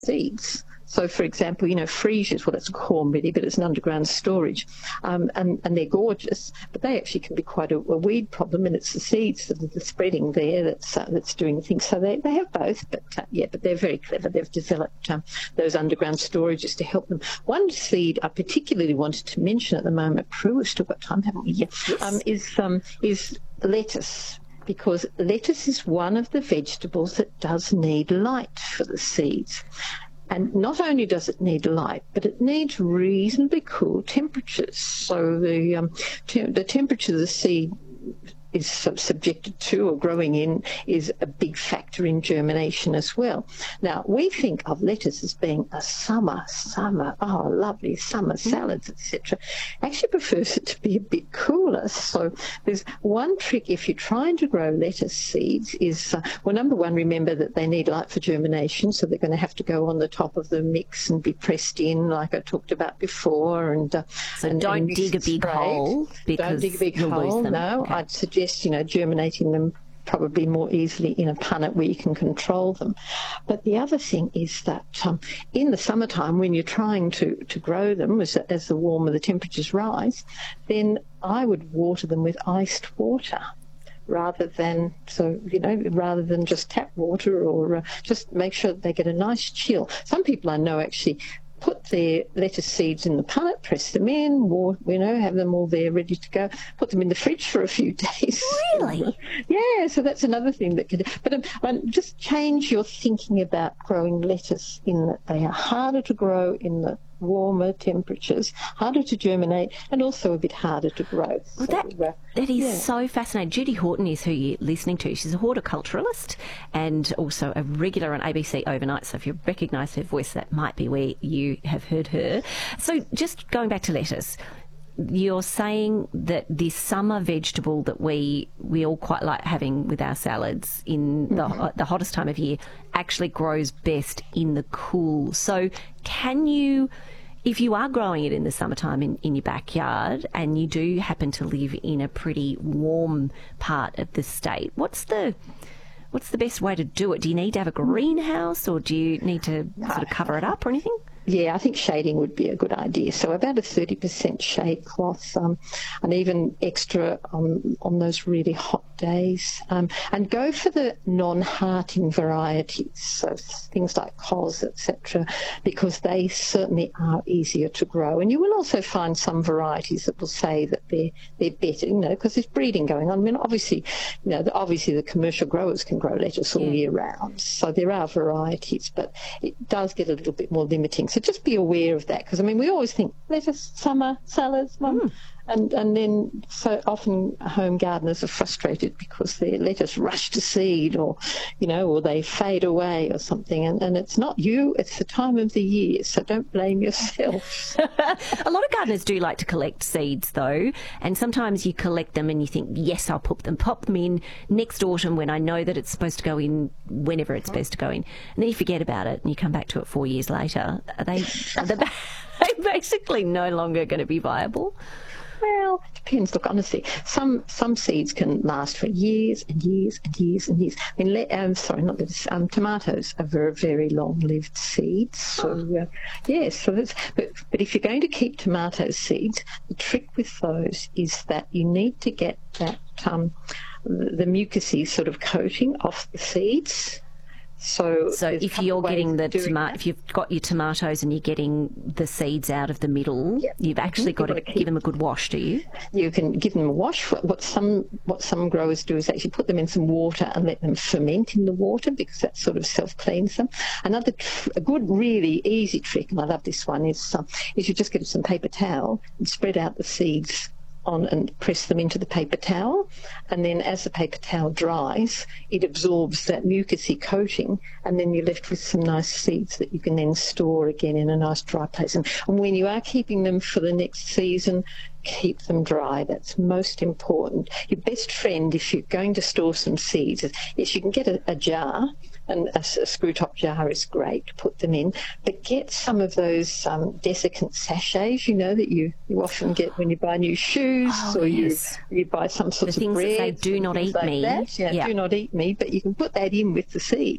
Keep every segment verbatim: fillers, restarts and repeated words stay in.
seeds. So, for example, you know, freesias, well, that's corn really, but it's an underground storage. Um, and, and they're gorgeous, but they actually can be quite a, a weed problem, and it's the seeds that are spreading there that's uh, that's doing things. So they, they have both, but uh, yeah, but they're very clever. They've developed um, those underground storages to help them. One seed I particularly wanted to mention at the moment, Prue, we've still got time, haven't we? Yeah, yes. um, is um, is lettuce. Because lettuce is one of the vegetables that does need light for the seeds. And not only does it need light, but it needs reasonably cool temperatures. So the um, te- the temperature the seed is subjected to or growing in is a big factor in germination as well. Now, we think of lettuce as being a summer, summer, oh, lovely summer salads, et cetera. Actually prefers it to be a bit cooler. So there's one trick if you're trying to grow lettuce seeds is, uh, well, number one, remember that they need light for germination, so they're going to have to go on the top of the mix and be pressed in, like I talked about before. And uh, So and, don't and dig a big sprayed. hole because Don't dig a big you'll hole, lose them. no. Okay. I'd suggest you know, germinating them probably more easily in a punnet where you can control them. But the other thing is that um, in the summertime, when you're trying to, to grow them, as, as the warmer the temperatures rise, then I would water them with iced water rather than, so, you know, rather than just tap water, or uh, just make sure that they get a nice chill. Some people I know actually put their lettuce seeds in the punnet, press them in, or, you know, have them all there ready to go, put them in the fridge for a few days. Really? Yeah, so that's another thing that could, but um, um, just change your thinking about growing lettuce in that they are harder to grow in the warmer temperatures, harder to germinate, and also a bit harder to grow. Well, so, that, uh, that is yeah. so fascinating. Judy Horton is who you're listening to. She's a horticulturalist and also a regular on A B C Overnight. So if you recognise her voice, that might be where you have heard her. So just going back to lettuce, you're saying that this summer vegetable that we we all quite like having with our salads in the, mm-hmm. the hottest time of year actually grows best in the cool. So can you, if you are growing it in the summertime in, in your backyard and you do happen to live in a pretty warm part of the state, what's the what's the best way to do it? Do you need to have a greenhouse, or do you need to sort of cover it up or anything? Yeah, I think shading would be a good idea. So about a thirty percent shade cloth, um, and even extra on, on those really hot days. Um, and go for the non-hearting varieties, so things like cos, et cetera, because they certainly are easier to grow. And you will also find some varieties that will say that they're, they're better, you know, because there's breeding going on. I mean, obviously, you know, the, obviously the commercial growers can grow lettuce all yeah. year round. So there are varieties, but it does get a little bit more limiting. So just be aware of that, because, I mean, we always think lettuce, summer, salads, mum. Mm. And and then so often home gardeners are frustrated because their lettuce rush to seed, or, you know, or they fade away or something. And, and it's not you, it's the time of the year, so don't blame yourself. A lot of gardeners do like to collect seeds, though, and sometimes you collect them and you think, yes, I'll put them, pop them in next autumn when I know that it's supposed to go in whenever it's supposed to go in. And then you forget about it and you come back to it four years later. Are they, are they basically no longer going to be viable? Well, it depends. Look, honestly, some some seeds can last for years and years and years and years. I mean, le- um, sorry, not lettuce. Um, tomatoes are very, very long-lived seeds. So, uh, yes. So that's. But but if you're going to keep tomato seeds, the trick with those is that you need to get that um, the, the mucousy sort of coating off the seeds. So, so if you're getting the tomato, if you've got your tomatoes and you're getting the seeds out of the middle, yep. you've actually got to give them a good wash, do you? You can give them a wash. What some what some growers do is actually put them in some water and let them ferment in the water, because that sort of self-cleans them. Another tr- a good, really easy trick, and I love this one, is um, is you just get some paper towel and spread out the seeds on and press them into the paper towel, and then as the paper towel dries, it absorbs that mucousy coating, and then you're left with some nice seeds that you can then store again in a nice dry place. And, and when you are keeping them for the next season, keep them dry. That's most important. Your best friend, if you're going to store some seeds, is you can get a, a jar, and a, a screw-top jar is great to put them in, but get some of those um, desiccant sachets, you know, that you, you often get when you buy new shoes, oh, or yes. you you buy some sorts the of bread. Things that say, do not eat like me. That. Yeah, yeah, do not eat me, but you can put that in with the seeds.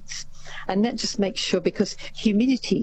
And that just makes sure, because humidity